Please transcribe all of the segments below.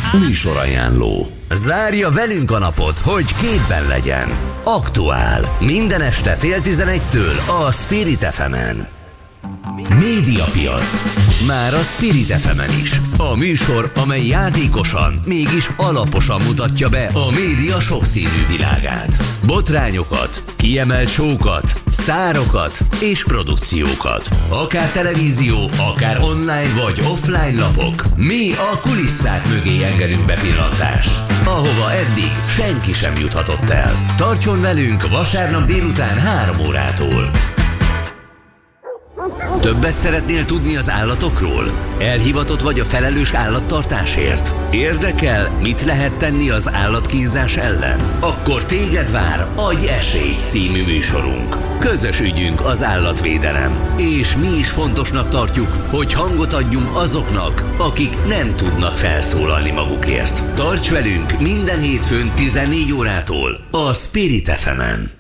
Műsorajánló. Zárja velünk a napot, hogy képben legyen. Aktuál. Minden este 10:30-től a Spirit FM-en. Médiapiac. Már a Spirit FM-en is. A műsor, amely játékosan, mégis alaposan mutatja be a média sokszínű világát. Botrányokat, kiemelt show-kat, sztárokat és produkciókat. Akár televízió, akár online vagy offline lapok. Mi a kulisszák mögé engedünk bepillantást, ahova eddig senki sem juthatott el. Tartson velünk vasárnap délután 3 órától. Többet szeretnél tudni az állatokról? Elhivatott vagy a felelős állattartásért? Érdekel, mit lehet tenni az állatkínzás ellen? Akkor téged vár Adj esélyt című műsorunk. Közös ügyünk az állatvédelem, és mi is fontosnak tartjuk, hogy hangot adjunk azoknak, akik nem tudnak felszólalni magukért. Tarts velünk minden hétfőn 14 órától a Spirit FM-en.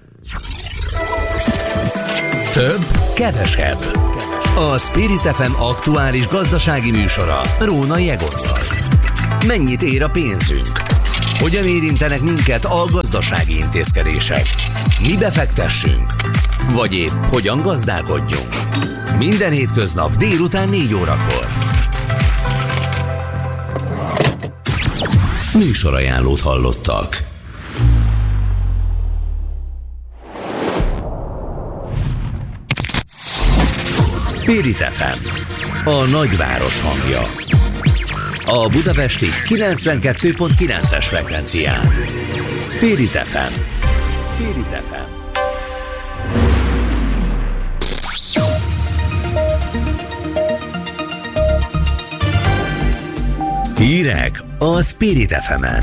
Több, kevesebb. A Spirit FM aktuális gazdasági műsora Rónai Egottal. Mennyit ér a pénzünk? Hogyan érintenek minket a gazdasági intézkedések? Mi befektessünk? Vagy épp hogyan gazdálkodjunk? Minden hétköznap délután 4 órakor. Műsorajánlót hallottak. Spirit FM, a nagyváros hangja. A budapesti 92.9-es frekvencián. Spirit FM. Spirit FM. Hírek a Spirit FM-en.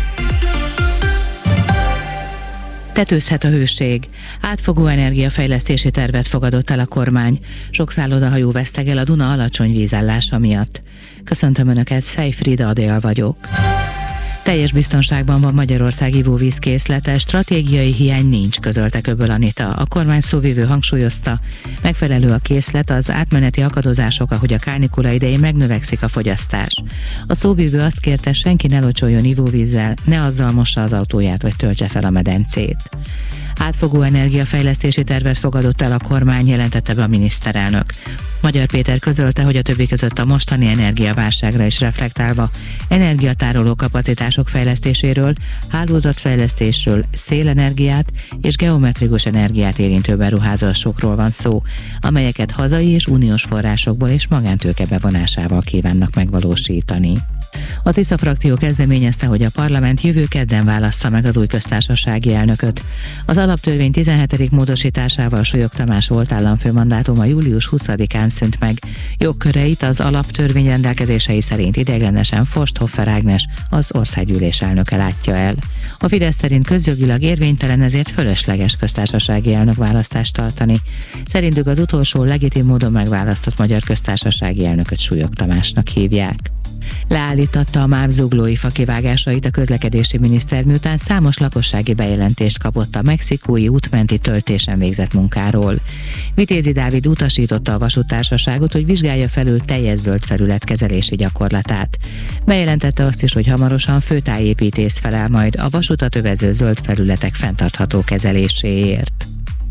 Tetőzhet a hőség. Átfogó energiafejlesztési tervet fogadott el a kormány. Sok szállodahajó vesztegel a Duna alacsony vízállása miatt. Köszöntöm Önöket, Szejfrida Adél vagyok. Teljes biztonságban van Magyarország ivóvízkészlete, stratégiai hiány nincs, közölte Köböl Anita. A kormány szóvivő hangsúlyozta, megfelelő a készlet, az átmeneti akadozások, ahogy a kánikula idején megnövekszik a fogyasztás. A szóvivő azt kérte, senki ne locsoljon ivóvízzel, ne azzal mossa az autóját vagy töltse fel a medencét. Átfogó energiafejlesztési tervet fogadott el a kormány, jelentette be a miniszterelnök. Magyar Péter közölte, hogy a többi között a mostani energiaválságra is reflektálva energiatároló kapacitások fejlesztéséről, hálózatfejlesztésről, szélenergiát és geometrikus energiát érintő beruházásokról van szó, amelyeket hazai és uniós forrásokból és magántőke bevonásával kívánnak megvalósítani. A Tisza frakció kezdeményezte, hogy a parlament jövő kedden válassza meg az új köztársasági elnököt. Az alaptörvény 17. módosításával Solyog Tamás volt államfő mandátuma július 20-án szűnt meg. Jogköreit az alaptörvény rendelkezései szerint ideiglenesen Forsthoffer Ágnes, az országgyűlés elnöke látja el. A Fidesz szerint közjogilag érvénytelen, ezért fölösleges köztársasági elnök választást tartani. Szerintük az utolsó legitim módon megválasztott magyar köztársasági elnököt Solyog Tamásnak hívják. Leállítatta a MÁV zuglói fa kivágásait a közlekedési miniszter, miután számos lakossági bejelentést kapott a mexikói útmenti töltésen végzett munkáról. Vitézi Dávid utasította a vasúttársaságot, hogy vizsgálja felül teljes zöld felület kezelési gyakorlatát. Bejelentette azt is, hogy hamarosan főtájépítész felel majd a vasutat övező zöld felületek fenntartható kezeléséért.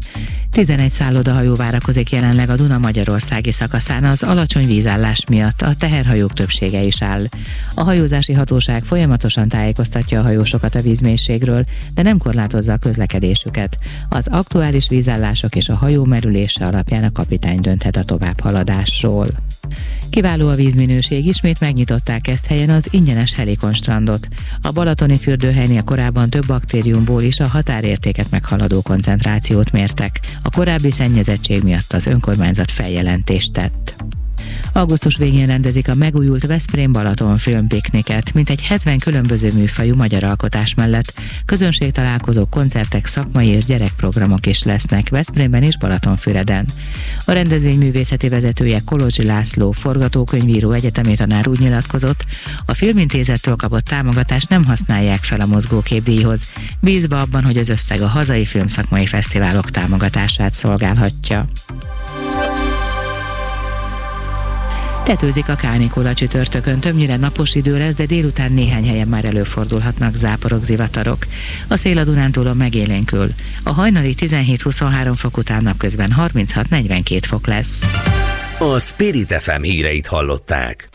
11 szállodahajó várakozik jelenleg a Duna magyarországi szakaszán az alacsony vízállás miatt, a teherhajók többsége is áll. A hajózási hatóság folyamatosan tájékoztatja a hajósokat a vízmélységről, de nem korlátozza a közlekedésüket. Az aktuális vízállások és a hajó merülése alapján a kapitány dönthet a továbbhaladásról. Kiváló a vízminőség, ismét megnyitották ezt helyen az ingyenes Helikon strandot. A balatoni fürdőhelynél korábban több baktériumból is a határértéket meghaladó koncentrációt mértek. A korábbi szennyezettség miatt az önkormányzat feljelentést tett. Augusztus végén rendezik a megújult Veszprém-Balaton filmpikniket, mintegy 70 különböző műfajú magyar alkotás mellett közönségtalálkozók, koncertek, szakmai és gyerekprogramok is lesznek Veszprémben és Balatonfüreden. A rendezvény művészeti vezetője Kolozsi László, forgatókönyvíró, egyetemi tanár úgy nyilatkozott, a Filmintézettől kapott támogatást nem használják fel a mozgóképdíjhoz, bízva abban, hogy az összeg a hazai filmszakmai fesztiválok támogatását szolgálhatja. Tetőzik a kánikula csütörtökön, többnyire napos idő lesz, de délután néhány helyen már előfordulhatnak záporok, zivatarok. A szél a Dunántúlon megélénkül. A hajnali 17-23 fok után napközben 36-42 fok lesz. A Spirit FM híreit hallották.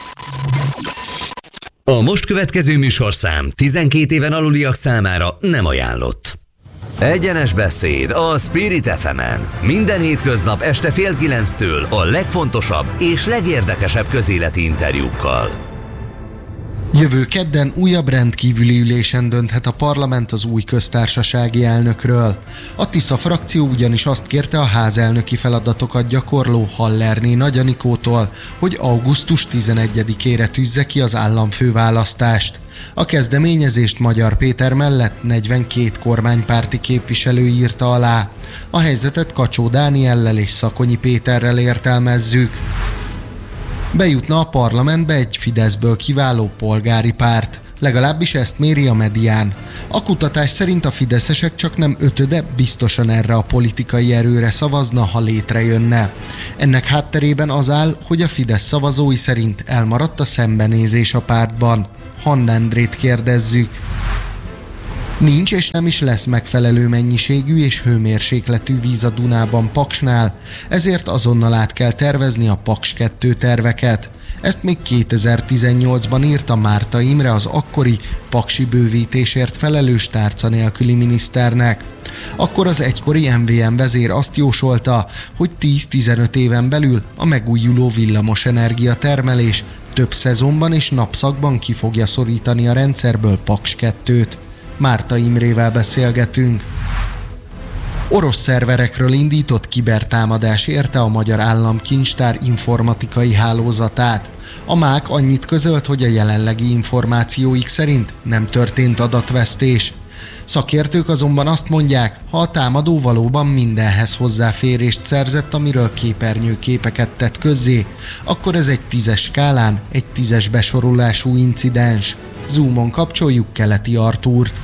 A most következő műsorszám 12 éven aluliak számára nem ajánlott. Egyenes beszéd a Spirit FM-en. Minden hétköznap este 8:30 a legfontosabb és legérdekesebb közéleti interjúkkal. Jövő kedden újabb rendkívüli ülésen dönthet a parlament az új köztársasági elnökről. A Tisza frakció ugyanis azt kérte a házelnöki feladatokat gyakorló Hallerné Nagy Anikótól, hogy augusztus 11-ére tűzze ki az államfőválasztást. A kezdeményezést Magyar Péter mellett 42 kormánypárti képviselő írta alá. A helyzetet Kacsó Dániellel és Szakonyi Péterrel értelmezzük. Bejutna a parlamentbe egy Fideszből kiváló polgári párt. Legalábbis ezt méri a Medián. A kutatás szerint a fideszesek csak nem ötöde biztosan erre a politikai erőre szavazna, ha létrejönne. Ennek hátterében az áll, hogy a Fidesz szavazói szerint elmaradt a szembenézés a pártban. Hann Endrét kérdezzük. Nincs és nem is lesz megfelelő mennyiségű és hőmérsékletű víz a Dunában Paksnál, ezért azonnal át kell tervezni a Paks 2 terveket. Ezt még 2018-ban írta Márta Imre, az akkori paksi bővítésért felelős tárca nélküli miniszternek. Akkor az egykori MVM vezér azt jósolta, hogy 10-15 éven belül a megújuló villamos energiatermelés több szezonban és napszakban ki fogja szorítani a rendszerből Paks 2-t. Márta Imrével beszélgetünk. Orosz szerverekről indított kibertámadás érte a Magyar Államkincstár informatikai hálózatát. A MÁK annyit közölt, hogy a jelenlegi információik szerint nem történt adatvesztés. Szakértők azonban azt mondják, ha a támadó valóban mindenhez hozzáférést szerzett, amiről képernyőképeket tett közzé, akkor ez egy 10-es skálán egy 10-es besorolású incidens. Zoomon kapcsoljuk Keleti Artúrt.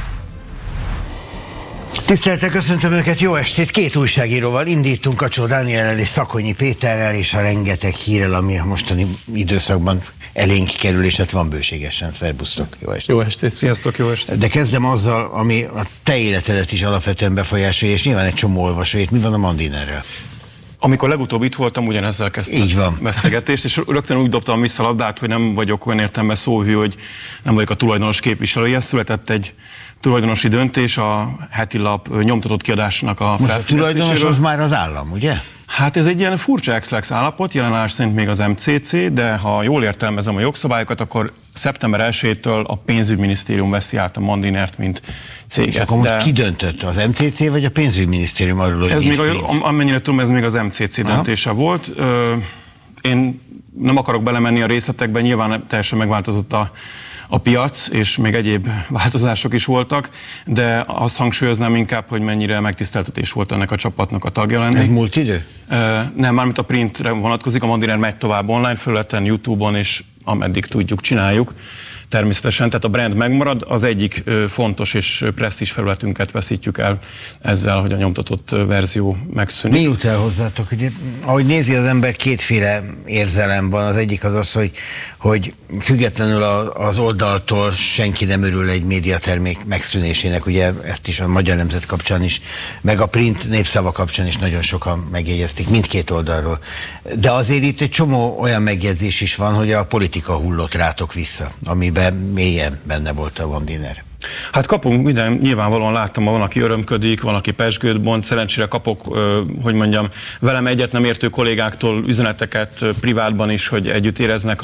Tisztelettel köszöntöm Önöket, jó estét! Két újságíróval indítunk, Kacsó Dániellel és Szakonyi Péterrel, és a rengeteg hírrel, ami a mostani időszakban elénk kerül, és hát van bőségesen. Szerbusztok, jó estét! Jó estét, sziasztok, jó estét! De kezdem azzal, ami a te életedet is alapvetően befolyásolja, és nyilván egy csomó olvasóit. Mi van a Mandinerrel? Amikor legutóbb itt voltam, ugyanezzel kezdtem beszélgetést, és rögtön úgy dobtam vissza a labdát, hogy nem vagyok olyan értelemben szóhű, hogy nem vagyok a tulajdonos képviselője. Született egy tulajdonosi döntés a heti lap nyomtatott kiadásnak a felfüggesztéséről. Most a tulajdonos az már az állam, ugye? Hát ez egy ilyen furcsa ex-lex állapot, jelenállás szerint még az MCC, de ha jól értelmezem a jogszabályokat, akkor szeptember 1-től a pénzügyminisztérium veszi át a Mandinert, mint céget. És akkor most ki döntött? Az MCC vagy a pénzügyminisztérium arról, hogy ez nincs még amennyire tudom, ez még az MCC döntése volt. Én nem akarok belemenni a részletekbe, nyilván teljesen megváltozott a piac, és még egyéb változások is voltak, de azt hangsúlyoznám inkább, hogy mennyire megtiszteltetés volt ennek a csapatnak a tagja lenni. Ez múlt idő? Nem, mármint a printre vonatkozik, a Mandiner megy tovább online felületen, YouTube-on, és ameddig tudjuk, csináljuk. Természetesen, tehát a brand megmarad, az egyik fontos és presztízs felületünket veszítjük el ezzel, hogy a nyomtatott verzió megszűnik. Mi jut el hozzátok? Hogy, ahogy nézi az ember, kétféle érzelem van. Az egyik az az, hogy függetlenül az oldaltól senki nem örül egy médiatermék megszűnésének, ugye ezt is a Magyar Nemzet kapcsán is, meg a print népszava kapcsán is nagyon sokan megjegyezték, mindkét oldalról. De azért itt egy csomó olyan megjegyzés is van, hogy a politika hullott rátok vissza, amiben mélyen benne volt a Mandiner. Hát kapunk minden, nyilvánvalóan láttam, van, aki örömködik, van, aki pezsgőt bont, szerencsére kapok, hogy mondjam, velem egyet nem értő kollégáktól üzeneteket privátban is, hogy együtt éreznek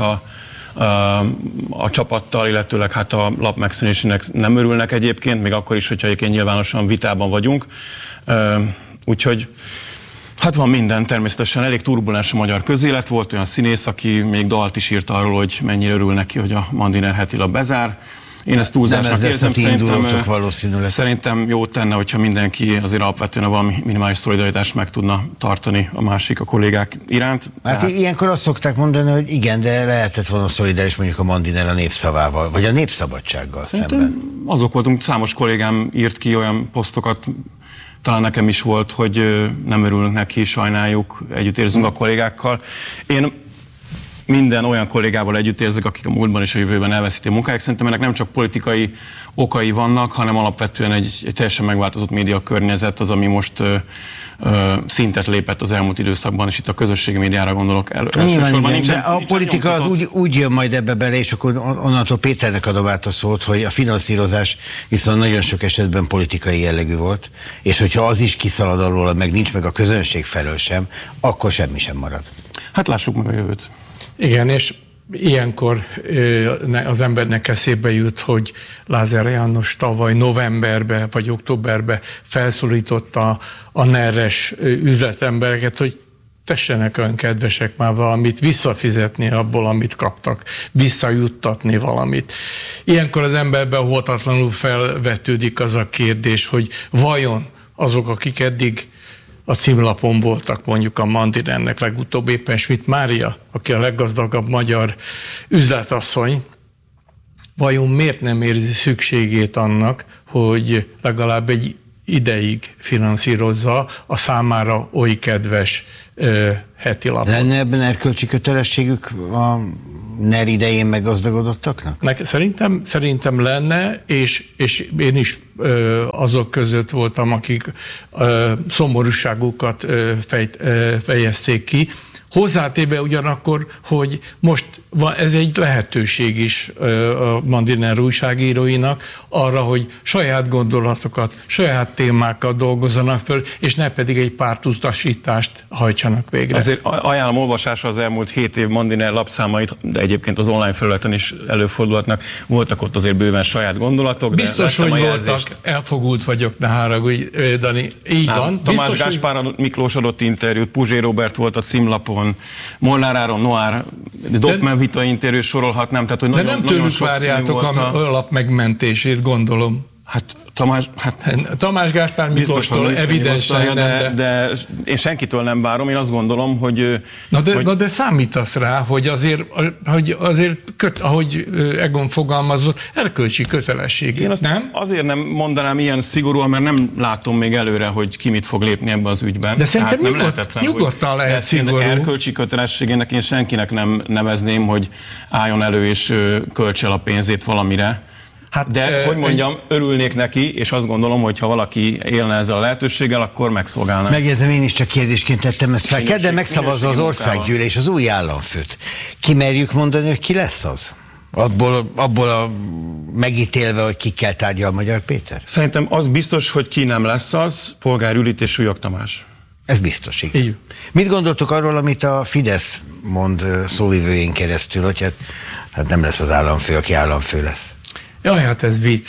a csapattal, illetőleg hát a lap megszűnésének nem örülnek egyébként, még akkor is, hogyha egyébként nyilvánosan vitában vagyunk. Úgyhogy hát van minden, természetesen elég turbulens a magyar közélet, volt olyan színész, aki még dalt is írt arról, hogy mennyire örül neki, hogy a Mandiner heti lap bezár. Én ezt túlzásnak érzem, szerintem jó tenne, hogyha mindenki azért alapvetően valami minimális szolidaritást meg tudna tartani a kollégák iránt. Hát ilyenkor azt szokták mondani, hogy igen, de lehetett volna szolidáris mondjuk a Mandiner a népszavával, vagy a népszabadsággal szemben. Azok voltunk, számos kollégám írt ki olyan posztokat, talán nekem is volt, hogy nem örülünk neki, sajnáljuk, együtt érzünk a kollégákkal. Én minden olyan kollégával együtt érzek, akik a múltban és a jövőben elveszíti a munkájuk. Szerintem ennek nem csak politikai okai vannak, hanem alapvetően egy teljesen megváltozott média környezet az, ami most szintet lépett az elmúlt időszakban, és itt a közösségi médiára gondolok elsősorban. De a politika az úgy jön majd ebbe bele, és akkor onnantól Péternek adom át a szót, hogy a finanszírozás viszont nagyon sok esetben politikai jellegű volt, és hogyha az is kiszalad alól, meg nincs meg a közönség felől sem, akkor semmi sem marad. Hát lássuk meg a jövőt. Igen, és ilyenkor az embernek eszébe jut, hogy Lázár János tavaly novemberben vagy októberben felszólította a NER-es üzletembereket, hogy tessenek olyan kedvesek már valamit visszafizetni abból, amit kaptak, visszajuttatni valamit. Ilyenkor az emberben holtatlanul felvetődik az a kérdés, hogy vajon azok, akik eddig a címlapon voltak, mondjuk a Mandinernek legutóbb éppen Schmidt Mária, aki a leggazdagabb magyar üzletasszony, vajon miért nem érzi szükségét annak, hogy legalább egy ideig finanszírozza a számára oly kedves heti lapot? Lenne ebben erkölcsi kötelességük a NER idején meggazdagodottaknak? Szerintem lenne, és én is azok között voltam, akik szomorúságukat fejezték ki. Hozzátéve ugyanakkor, hogy most ez egy lehetőség is a Mandiner újságíróinak arra, hogy saját gondolatokat, saját témákat dolgozzanak föl, és ne pedig egy pártutasítást hajtsanak végre. Azért ajánlom olvasásra az elmúlt 7 év Mandiner lapszámait, de egyébként az online felületen is előfordulhatnak. Voltak ott azért bőven saját gondolatok. Biztos, hogy voltak. Elfogult vagyok, ne haragudj, Dani. Így van. Tamás Gáspár Miklós adott interjút, Puzsé Róbert volt a címlapon, Molnár Áron, Noár, Dokman vita interjú sorolhatnám. Tehát, hogy de nem tőlük várjátok a lap megmentését, gondolom. Hát Tamás Gáspár Miklóstól evidensen nem, de én senkitől nem várom, én azt gondolom, hogy... Na de számítasz rá, hogy azért ahogy Egon fogalmazott, erkölcsi kötelesség. Én azt nem? Azért nem mondanám ilyen szigorúan, mert nem látom még előre, hogy ki mit fog lépni ebbe az ügyben. De szerintem nyugodtan lehet szigorú. Erkölcsi kötelességének én senkinek nem nevezném, hogy álljon elő és költse el a pénzét valamire. De, hogy mondjam, örülnék neki, és azt gondolom, hogy ha valaki élne ezzel a lehetőséggel, akkor megszolgálná. Megértem, én is csak kérdésként tettem ezt fel. Kedden megszavazza az országgyűlés az új államfőt. Kimerjük mondani, hogy ki lesz az? Abból a megítélve, hogy kikkel tárgyal Magyar Péter? Szerintem az biztos, hogy ki nem lesz az, Polgár Judit és Súlyog Tamás. Ez biztos, igen. Így. Mit gondoltok arról, amit a Fidesz mond szóvivőjén keresztül, hogy hát nem lesz az államfő, aki államfő lesz? Jaj, hát ez vicc.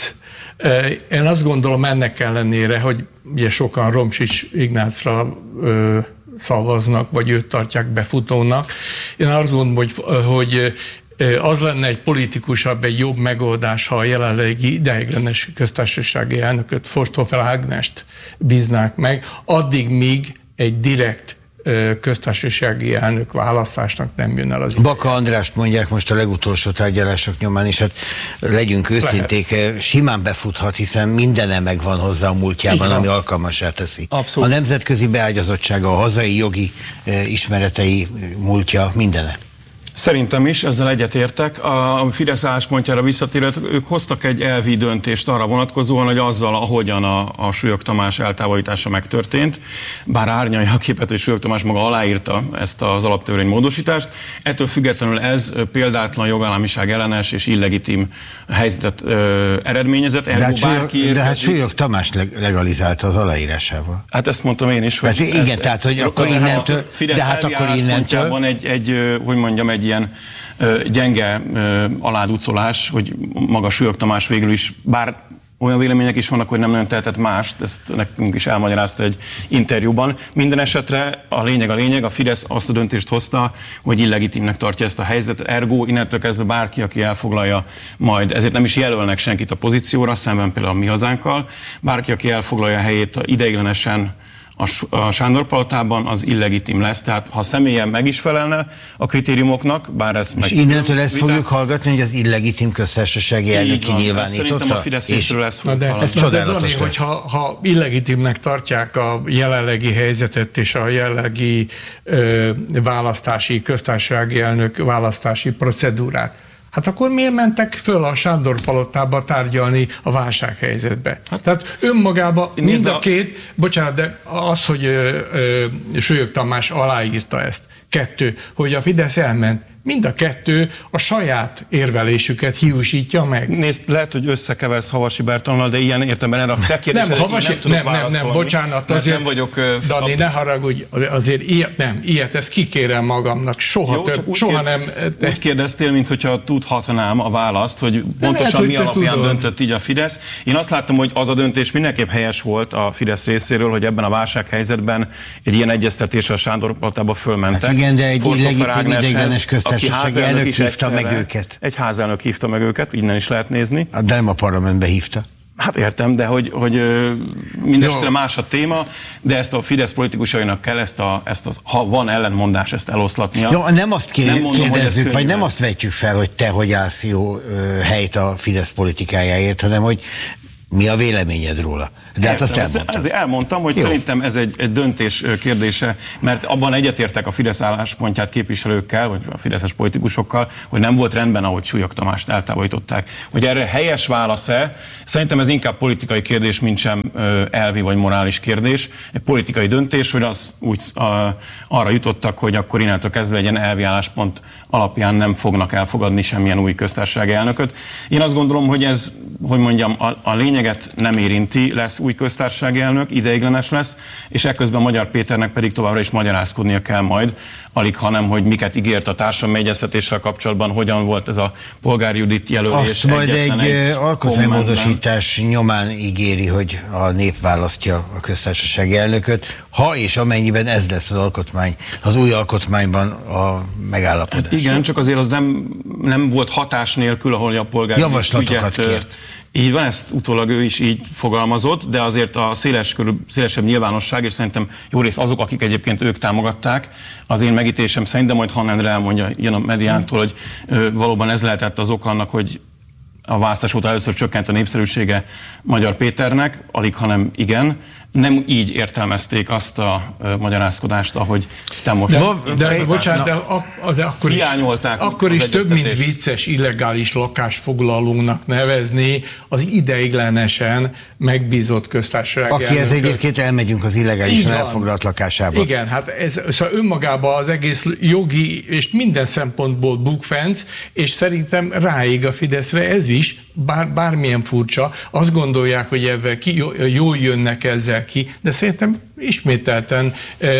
Én azt gondolom ennek ellenére, hogy ugye sokan Romsics Ignácra szavaznak, vagy őt tartják befutónak. Én azt gondolom, hogy az lenne egy politikusabb, egy jobb megoldás, ha a jelenlegi ideiglenes köztársasági elnököt, Forsthofer Ágnest bíznák meg, addig míg egy direkt köztársasági elnök választásnak nem jön el az ideje. Baka Andrást mondják most a legutolsó tárgyalások nyomán, és hát legyünk őszinték, simán befuthat, hiszen mindene megvan hozzá a múltjában, ami alkalmassá teszi. Abszolút. A nemzetközi beágyazottsága, a hazai jogi ismeretei, múltja, mindene. Szerintem is, ezzel egyetértek. A Fidesz álláspontjára visszatérve, ők hoztak egy elvi döntést arra vonatkozóan, hogy azzal, ahogyan a Súlyog Tamás eltávolítása megtörtént, bár árnyalja a képet, hogy Súlyog Tamás maga aláírta ezt az alaptörvény módosítást, ettől függetlenül ez példátlan jogállamiság ellenes és illegitim helyzetet eredményezett. De hát Súlyog Tamás legalizálta az aláírásával. Hát ezt mondtam én is. Hogy igen, tehát hogy akkor innentől, de hát akkor innentől... hogy mondjam, egy ilyen gyenge aláducolás, hogy maga Súlyog Tamás végül is, bár olyan vélemények is vannak, hogy nem nagyon tehetett mást, ezt nekünk is elmagyarázta egy interjúban. Minden esetre a lényeg, a Fidesz azt a döntést hozta, hogy illegitimnek tartja ezt a helyzetet, ergo innentől kezdve bárki, aki elfoglalja majd, ezért nem is jelölnek senkit a pozícióra, szemben például a Mi Hazánkkal, bárki, aki elfoglalja a helyét ideiglenesen a Sándor-palotában, az illegitim lesz. Tehát ha személyen meg is felelne a kritériumoknak, bár ez... És innentől ezt fogjuk hallgatni, hogy az illegitim köztársasági elnök kinyilvánította? Szerintem a Fidesz részéről ezt fogjuk hallani. Ez csodálatos Dani, lesz. Ha illegitimnek tartják a jelenlegi helyzetet és a jelenlegi választási, köztársasági elnök választási procedúrát, hát akkor miért mentek föl a Sándor-palotába tárgyalni a válsághelyzetbe? Tehát önmagában mind a két, bocsánat, de az, hogy Sólyog Tamás aláírta ezt, 2, hogy a Fidesz elment, mind a 2 a saját érvelésüket hiúsítja meg. Nézd, lehet, hogy összekeversz Havasi Bertalannal, de ilyen értelemben erre a te kérdésre nem, bocsánat, azért, nem vagyok... Dani, ne haragudj, azért ilyet, ezt kikérem magamnak, soha nem... Úgy kérdeztél, mintha tudhatnám a választ, hogy pontosan mi alapján döntött így a Fidesz. Én azt láttam, hogy az a döntés mindenképp helyes volt a Fidesz részéről, hogy ebben a válsághelyzetben egy ilyen egyeztetésre a Sándor-palotába fölmentek. Hát igen, de egy illegitim ideiglenes köztársasági elnök hívta meg őket. Egy házelnök hívta meg őket, innen is lehet nézni. De nem a parlamentbe hívta. Hát értem, de hogy mindesetre más a téma, de ezt a Fidesz politikusainak kell ha van ellentmondás, ezt eloszlatnia. Jó, nem azt kérdezzük, vagy nem azt vetjük fel, hogy te hogy állsz jó helyt a Fidesz politikájáért, hanem hogy mi a véleményed róla? De hát azt elmondtad. Ezért elmondtam, hogy szerintem ez egy döntés kérdése, mert abban egyetértek a Fidesz álláspontját képviselőkkel, vagy a fideszes politikusokkal, hogy nem volt rendben, ahogy Sólyog Tamást eltávolították. Hogy erre helyes válasz-e? Szerintem ez inkább politikai kérdés, mint sem elvi vagy morális kérdés. Egy politikai döntés, hogy az úgy arra jutottak, hogy akkor innentől kezdve egy elvi álláspont alapján nem fognak elfogadni semmilyen új köztársasági elnököt. Én azt gondolom, hogy ez, hogy mondjam, a lényeget nem érinti, lesz új köztársasági elnök, ideiglenes lesz, és ekközben Magyar Péternek pedig továbbra is magyarázkodnia kell majd, alig hanem, hogy miket ígért a társadalmi egyeztetéssel kapcsolatban, hogyan volt ez a Polgár Judit jelölés. Azt majd egy alkotmánymódosítás nyomán ígéri, hogy a nép választja a köztársasági elnököt, ha és amennyiben ez lesz az új alkotmányban a megállapodás. Hát igen, csak azért az nem volt hatás nélkül, ahol a Polgár javaslatokat kért. Így van, ezt utólag ő is így fogalmazott, de azért a szélesebb nyilvánosság, és szerintem jó rész azok, akik egyébként ők támogatták, az én megítélésem szerint, de majd Hann Endre elmondja ilyen a mediántól, hogy valóban ez lehetett az ok annak, hogy a választás óta először csökkent a népszerűsége Magyar Péternek, alig hanem igen. Nem így értelmezték azt a magyarázkodást, ahogy te most... De bocsánat, de akkor is több, mint vicces illegális lakásfoglalónak nevezni az ideiglenesen megbízott köztársasági elnököt. Aki ez egyébként elmegyünk az illegálisan elfoglalt lakásába. Igen, hát ez szóval önmagában az egész jogi és minden szempontból bukfenc, és szerintem ráég a Fideszre ez is, bármilyen furcsa. Azt gondolják, hogy ebben jól jönnek ezzel ki, de szerintem ismételten,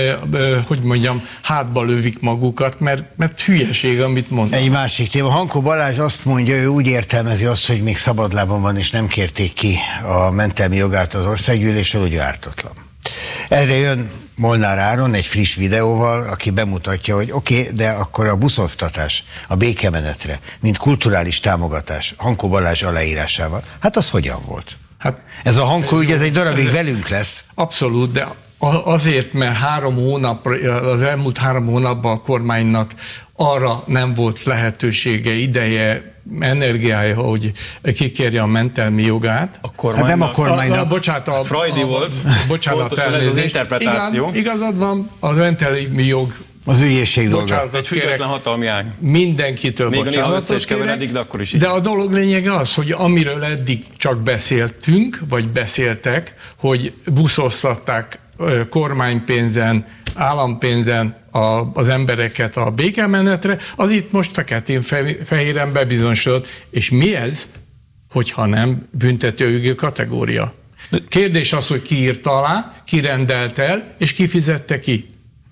hogy mondjam, hátba lövik magukat, mert hülyeség, amit mondnak. Egy másik téma. Hankó Balázs azt mondja, ő úgy értelmezi azt, hogy még szabadlábon van, és nem kérték ki a mentelmi jogát az országgyűlésről, hogy ártatlan. Erre jön Molnár Áron egy friss videóval, aki bemutatja, hogy oké, de akkor a buszoztatás a békemenetre, mint kulturális támogatás Hankó Balázs aláírásával, hát az hogyan volt? Hát, ez a Hankó ügy, ez egy darabig velünk lesz. Abszolút, de azért, mert az elmúlt 3 hónapban a kormánynak arra nem volt lehetősége, ideje, energiája, hogy kikérje a mentelmi jogát. Hát nem a kormánynak. Bocsánat, Freudi volt. Bocsánat, ez az interpretáció. Igazad van, a mentelmi jog az ügyészség dolga. Egy független hatalmi ág. Mindenkitől bocsánatot kérek, de akkor is így. De a dolog lényege az, hogy amiről eddig csak beszéltünk, vagy beszéltek, hogy buszoztatták kormánypénzen, állampénzen az embereket a békemenetre, az itt most feketén-fehéren bebizonyosodott. És mi ez, hogyha nem büntetőjogi kategória? Kérdés az, hogy ki írta alá, ki rendelt el, és ki fizette ki.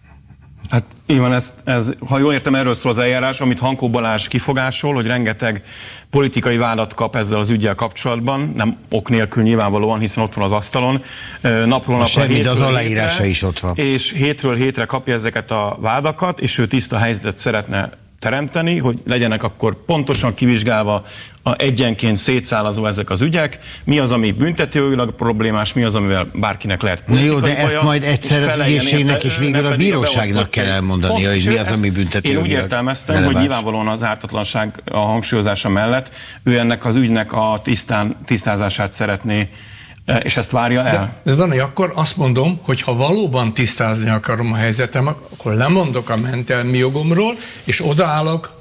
Hát így van, ez, ha jól értem, erről szól az eljárás, amit Hankó Balázs kifogásol, hogy rengeteg politikai vádat kap ezzel az üggyel kapcsolatban, nem ok nélkül nyilvánvalóan, hiszen ott van az asztalon, napról napra, semmi, de az aláírása is ott van. És hétről hétre kapja ezeket a vádakat, és ő tiszta helyzetet szeretne teremteni, hogy legyenek akkor pontosan kivizsgálva egyenként szétszálazva ezek az ügyek, mi az, ami büntetőjogilag problémás, mi az, amivel bárkinek lehet politikai baja. Na jó, de ezt majd egyszer az ügyészségnek és végül a bíróságnak kell elmondani, hogy mi az, ami büntetőjogilag. Én úgy értelmeztem, hogy nyilvánvalóan az ártatlanság a hangsúlyozása mellett ő ennek az ügynek a tisztázását szeretné, és ezt várja el. De Dani, akkor azt mondom, hogy ha valóban tisztázni akarom a helyzetem, akkor lemondok a mentelmi jogomról, és odaállok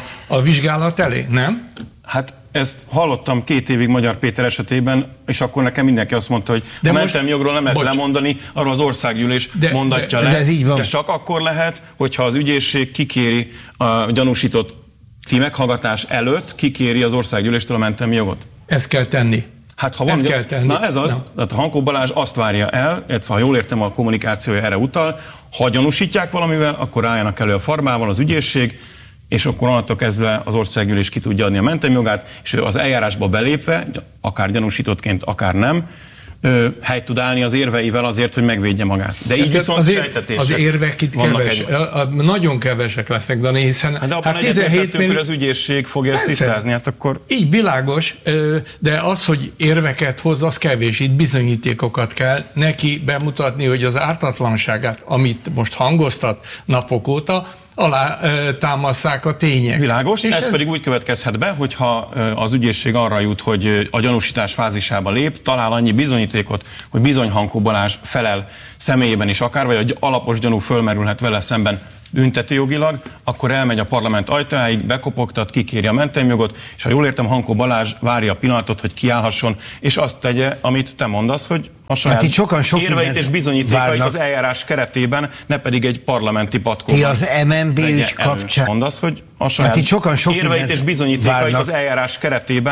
a vizsgálat elé, nem? Hát ezt hallottam 2 évig Magyar Péter esetében, és akkor nekem mindenki azt mondta, hogy a mentelmi jogról nem lehet lemondani, arról az országgyűlés mondatja le. De ez így van. De csak akkor lehet, hogyha az ügyészség kikéri a gyanúsított meghallgatás előtt, kikéri az országgyűléstől a mentelmi jogot. Ezt kell tenni. Hát ha van, kell tenni. Na ez az, tehát Hankó Balázs azt várja el, illetve ha jól értem, a kommunikációja erre utal, ha gyanúsítják valamivel, akkor álljanak elő a farmával az ügyészség, és akkor onnantól kezdve az országgyűlés ki tudja adni a mentelmi jogát, és ő az eljárásba belépve, akár gyanúsítottként, akár nem, helyt tud állni az érveivel azért, hogy megvédje magát. De így viszont sejtetések. Az érvek itt nagyon kevesek lesznek, Dani, hiszen de abban 17 hogy az ügyészség fogja ezt tisztázni, hát akkor... Így világos, de az, hogy érveket hoz, az kevés. Itt bizonyítékokat kell neki bemutatni, hogy az ártatlanságát, amit most hangoztat napok óta, alá támasszák a tények. Világos, és ez pedig úgy következhet be, hogyha az ügyészség arra jut, hogy a gyanúsítás fázisába lép, talál annyi bizonyítékot, hogy bizony Hankó Balázs felel személyében is akár, vagy egy alapos gyanú fölmerülhet vele szemben büntetőjogilag, akkor elmegy a parlament ajtajáig, bekopogtat, kikéri a mentelmi jogot, és ha jól értem, Hankó Balázs várja a pillanatot, hogy kiállhasson, és azt tegye, amit te mondasz, hogy a saját érveit és bizonyítékait az eljárás keretében, ne pedig egy parlamenti patkóban. Ti az MNB ügy kapcsán mondasz, hogy a saját érveit és bizonyítékait az eljárás keretében